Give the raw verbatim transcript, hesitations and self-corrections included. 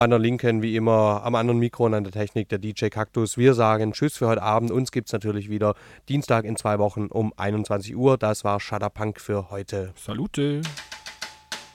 An der Linken, wie immer, am anderen Mikro und an der Technik der D J Kaktus. Wir sagen Tschüss für heute Abend. Uns gibt es natürlich wieder Dienstag in zwei Wochen um einundzwanzig Uhr. Das war Shudder Punk für heute. Salute!